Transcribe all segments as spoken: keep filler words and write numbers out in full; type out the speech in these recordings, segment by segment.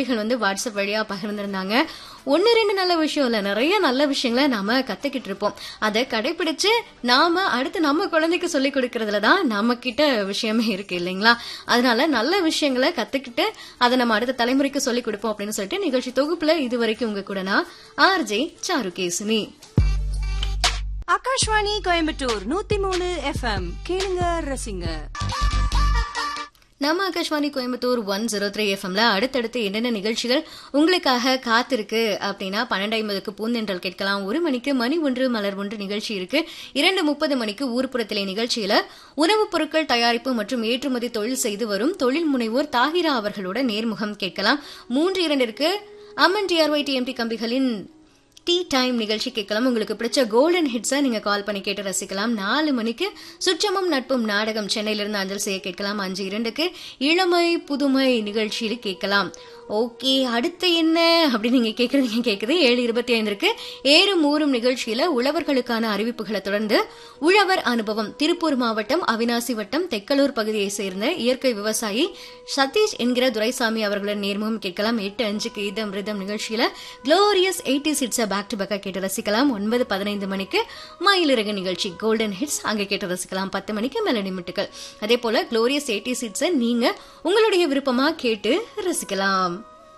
தோழிகள் வந்து வாட்ஸ்அப் வழியா பகிர்ந்திருந்தாங்க. ஒன்னு ரெண்டு நல்ல விஷயம் இல்ல, நிறைய நல்ல விஷயங்களை நாம கத்துக்கிட்டு இருப்போம். அதை கடைபிடிச்சு நாம அடுத்து நம்ம குழந்தைக்கு சொல்லிக் கொடுக்கறதுலதான் நம்ம கிட்ட விஷயமே இருக்கு இல்லைங்களா? அதனால நல்ல விஷயங்களை கத்துக்கிட்டு அதை நம்ம அடுத்த தலைமுறைக்கு சொல்லிக் கொடுப்போம் அப்படின்னு சொல்லிட்டு நிகழ்ச்சி தொகுப்புல இதுவரைக்கும் உங்க கூட நான் ஆர்ஜே சாருகேசினி. ஆகாஷ்வாணி கோயம்புத்தூர் நூத்தி மூணு எஃப்எம் கேளுங்க ரசிங்க. நம்ம Akashvani Coimbatore one zero three எஃப்எம்ல அடுத்தடுத்து என்னென்ன நிகழ்ச்சிகள் உங்களுக்காக காத்திருக்கு அப்படின்னா, பன்னெண்டு ஐம்பதுக்கு பூந்தென்றல் கேட்கலாம், ஒரு மணிக்கு மணி ஒன்று மலர் ஒன்று நிகழ்ச்சி இருக்கு, இரண்டு முப்பது மணிக்கு ஊர்ப்புறத்திலே நிகழ்ச்சியில உணவுப் பொருட்கள் தயாரிப்பு மற்றும் ஏற்றுமதி தொழில் செய்து வரும் தொழில் முனைவோர் தாகிரா அவர்களோட நேர்முகம் கேட்கலாம். மூன்று இரண்டிற்கு அம்மன் டிஆர்ஒய் டிஎம்டி கம்பிகளின் டீ டைம் நிகழ்ச்சி கேட்கலாம். உங்களுக்கு பிடிச்ச கோல்டன் ஹிட்ஸை நீங்க கால் பண்ணி கேட்டு ரசிக்கலாம். நாலு மணிக்கு சுற்றமும் நட்பும் நாடகம் சென்னையிலிருந்து அஞ்சல் செய்ய கேட்கலாம். அஞ்சு இரண்டுக்கு இளமை புதுமை நிகழ்ச்சியில் கேட்கலாம். ஓகே, அடுத்து என்ன அப்படின்னு நீங்க கேக்குறீங்க கேக்குது. ஏழு இருபத்தி ஐந்திற்கு ஏறும் ஊரும் நிகழ்ச்சியில உழவர்களுக்கான அறிவிப்புகளை தொடர்ந்து உழவர் அனுபவம் திருப்பூர் மாவட்டம் அவினாசி வட்டம் தெக்கலூர் பகுதியை சேர்ந்த இயற்கை விவசாயி சதீஷ் என்கிற துரைசாமி அவர்களின் நேர்முகம் கேட்கலாம். எட்டு அஞ்சுக்கு இதம் ரிதம் நிகழ்ச்சியில குளோரியஸ் எயிட்டி சிட்ஸை பேக் டு பேக்கா கேட்டு ரசிக்கலாம். ஒன்பது பதினைந்து மணிக்கு மயிலிறகு நிகழ்ச்சி கோல்டன் ஹிட்ஸ் அங்கே கேட்டு ரசிக்கலாம். பத்து மணிக்கு மெலடி மிட்டுகள். அதே போல குளோரியஸ் எயிட்டி சிட்ஸை நீங்க உங்களுடைய விருப்பமா கேட்டு ரசிக்கலாம்.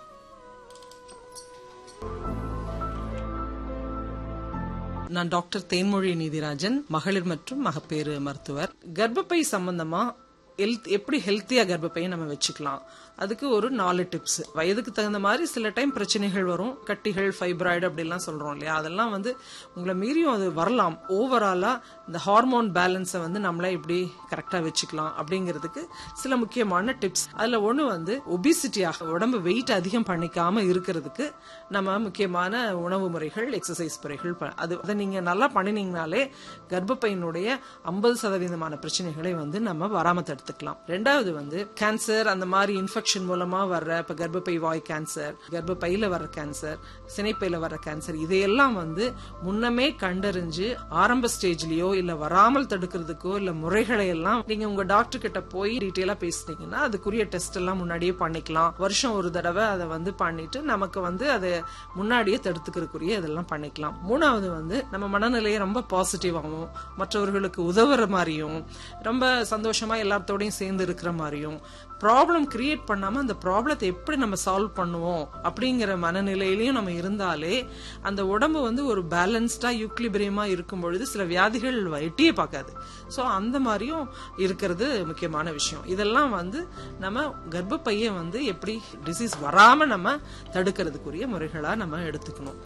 நான் டாக்டர் தேன்மொழி நீதிராஜன், மகளிர் மற்றும் மகப்பேறு மருத்துவர். கர்ப்பப்பை சம்பந்தமா எப்படி ஹெல்த்தியா கர்ப்பப்பையை நம்ம வச்சுக்கலாம், அதுக்கு ஒரு நாலு டிப்ஸ். வயதுக்கு தகுந்த மாதிரி சில டைம் பிரச்சனைகள் வரும், கட்டிகள், ஃபைப்ராய்டு அப்படிலாம் சொல்றோம் இல்லையா, அதெல்லாம் வந்து உங்களை மீறியும் அது வரலாம். ஓவராலா இந்த ஹார்மோன் பேலன்ஸை வந்து நம்மள எப்படி கரெக்டா வச்சுக்கலாம் அப்படிங்கிறதுக்கு சில முக்கியமான டிப்ஸ். அதுல ஒண்ணு வந்து ஒபிசிட்டியாக உடம்பு வெயிட் அதிகம் பண்ணிக்காம இருக்கிறதுக்கு நம்ம முக்கியமான உணவு முறைகள், எக்ஸசைஸ் முறைகள், அது அதை நீங்க நல்லா பண்ணினீங்கனாலே கர்ப்பப்பையினுடைய ஐம்பது சதவீதமான பிரச்சனைகளை வந்து நம்ம வராம தடுத்துக்கலாம். ரெண்டாவது வந்து கேன்சர், அந்த மாதிரி இன்ஃபெக்ஷன் மூலமா வர்ற இப்ப கர்ப்பப்பை வாய் கேன்சர், கர்ப்பப்பையில வர்ற கேன்சர், சினைப்பையில வர்ற கேன்சர், இதையெல்லாம் வந்து முன்னமே கண்டறிஞ்சு ஆரம்ப ஸ்டேஜ்லயோ இல்ல வராமல் தடுக்கிறதுக்கோ இல்ல முறைகளை எல்லாம் நீங்க உங்க டாக்டர் கிட்ட போய் டீட்டெயிலா பேசுனீங்கன்னா அதுக்குரிய டெஸ்ட் எல்லாம் முன்னாடியே பண்ணிக்கலாம். வருஷம் ஒரு தடவை அதை வந்து பண்ணிட்டு நமக்கு வந்து அதை முன்னாடியே தடுத்துக்கிறதுக்குரிய இதெல்லாம் பண்ணிக்கலாம். மூணாவது வந்து நம்ம மனநிலையை ரொம்ப பாசிட்டிவாகவும் மற்றவர்களுக்கு உதவுற மாதிரியும் ரொம்ப சந்தோஷமா எல்லாத்தோடையும் சேர்ந்து இருக்கிற மாதிரியும் ப்ராப்ளம் கிரியேட் பண்ணாம அந்த ப்ராப்ளத்தை எப்படி நம்ம சால்வ் பண்ணுவோம் அப்படிங்கிற மனநிலையிலையும் நம்ம இருந்தாலே அந்த உடம்பு வந்து ஒரு பேலன்ஸ்டா யூக்லிபிரியமா இருக்கும் பொழுது சில வியாதிகள் எட்டியே பார்க்காது. ஸோ அந்த மாதிரியும் இருக்கிறது முக்கியமான விஷயம். இதெல்லாம் வந்து நம்ம கர்ப்பப்பையை வந்து எப்படி டிசீஸ் வராம நம்ம தடுக்கிறதுக்குரிய முறைகளா நம்ம எடுத்துக்கணும்.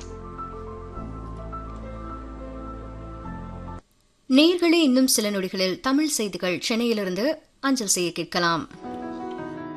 நேயர்களே, இன்னும் சில நொடிகளில் தமிழ் செய்திகள் சென்னையிலிருந்து அஞ்சல் செய்ய கேட்கலாம்.